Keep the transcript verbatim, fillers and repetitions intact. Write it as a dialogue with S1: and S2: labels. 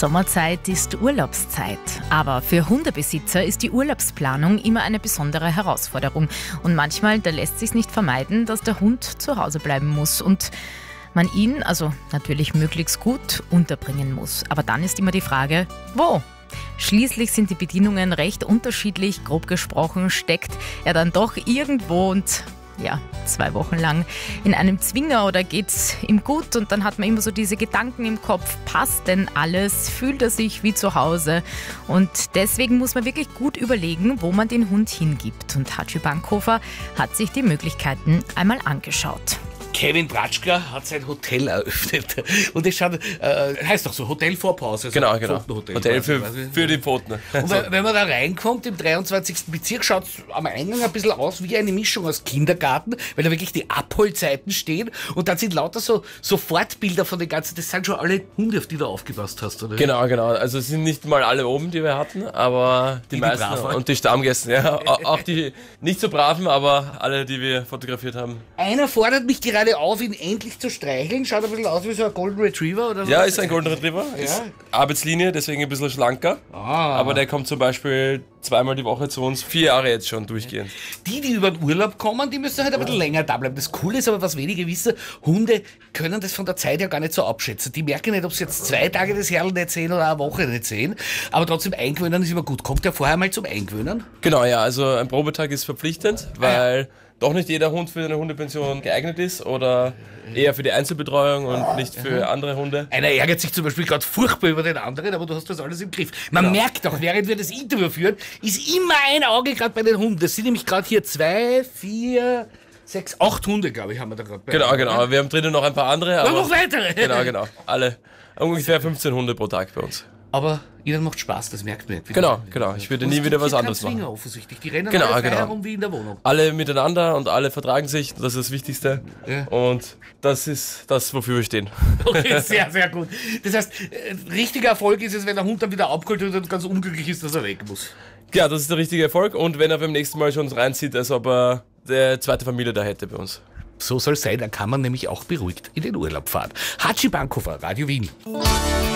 S1: Sommerzeit ist Urlaubszeit, aber für Hundebesitzer ist die Urlaubsplanung immer eine besondere Herausforderung. Und manchmal, da lässt sich nicht vermeiden, dass der Hund zu Hause bleiben muss und man ihn, also natürlich möglichst gut, unterbringen muss. Aber dann ist immer die Frage, wo? Schließlich sind die Bedienungen recht unterschiedlich. Grob gesprochen steckt er dann doch irgendwo und ja, zwei Wochen lang in einem Zwinger oder geht's ihm gut und dann hat man immer so diese Gedanken im Kopf, passt denn alles, fühlt er sich wie zu Hause und deswegen muss man wirklich gut überlegen, wo man den Hund hingibt und Hatschi Bankhofer hat sich die Möglichkeiten einmal angeschaut.
S2: Kevin Bratschka hat sein Hotel eröffnet. Und das schaut, äh, heißt doch so, Hotel vor Pause. Also
S3: genau, genau.
S2: Pfotenhotel.
S3: Hotel für, für die Pfoten.
S2: Und wenn, wenn man da reinkommt, im dreiundzwanzigsten Bezirk, schaut es am Eingang ein bisschen aus wie eine Mischung aus Kindergarten, weil da wirklich die Abholzeiten stehen. Und dann sind lauter so, so Fortbilder von den ganzen, das sind schon alle Hunde, auf die du aufgepasst hast, oder?
S3: Genau, genau. Also es sind nicht mal alle oben, die wir hatten, aber die,
S2: die
S3: meisten
S2: die
S3: und die Stammgäste. Ja. Auch die nicht so braven, aber alle, die wir fotografiert haben.
S2: Einer fordert mich gerade auf, ihn endlich zu streicheln. Schaut ein bisschen aus wie so ein Golden Retriever oder so.
S3: Ja, ist ein Golden Retriever.
S2: Ja.
S3: Ist Arbeitslinie, deswegen ein bisschen schlanker.
S2: Ah.
S3: Aber der kommt zum Beispiel zweimal die Woche zu uns, vier Jahre jetzt schon durchgehend.
S2: Die, die über den Urlaub kommen, die müssen halt ein bisschen länger da bleiben. Das Coole ist aber, was wenige wissen, Hunde können das von der Zeit ja gar nicht so abschätzen. Die merken nicht, ob sie jetzt zwei Tage das Herrl nicht sehen oder eine Woche nicht sehen. Aber trotzdem, Eingewöhnen ist immer gut. Kommt der vorher mal zum Eingewöhnen?
S3: Genau, ja. Also ein Probetag ist verpflichtend, weil ja. doch nicht jeder Hund für eine Hundepension geeignet ist oder eher für die Einzelbetreuung und nicht für andere Hunde.
S2: Einer ärgert sich zum Beispiel gerade furchtbar über den anderen, aber du hast das alles im Griff. Man genau. merkt doch, während wir das Interview führen, ist immer ein Auge gerade bei den Hunden. Das sind nämlich gerade hier zwei, vier, sechs, acht Hunde, glaube ich, haben wir da gerade bei.
S3: Genau, genau. Wir haben drinnen noch ein paar andere. Aber
S2: noch weitere.
S3: Genau, genau. Alle. Ungefähr fünfzehn Hunde pro Tag bei uns.
S2: Aber ihnen macht Spaß, das merkt man.
S3: Genau, genau. Ich würde nie wieder was anderes machen.
S2: Offensichtlich. Die rennen
S3: genau,
S2: alle frei
S3: genau.
S2: herum wie in der Wohnung.
S3: Alle miteinander und alle vertragen sich, das ist das Wichtigste. Ja. Und das ist das, wofür wir stehen.
S2: Okay, sehr, sehr gut. Das heißt, richtiger Erfolg ist es, wenn der Hund dann wieder abgeholt wird und ganz unglücklich ist, dass er weg muss.
S3: Ja, das ist der richtige Erfolg. Und wenn er beim nächsten Mal schon reinzieht, als ob er eine zweite Familie da hätte bei uns.
S2: So soll es sein, da kann man nämlich auch beruhigt in den Urlaub fahren. Hatschi Bankhofer, Radio Wien.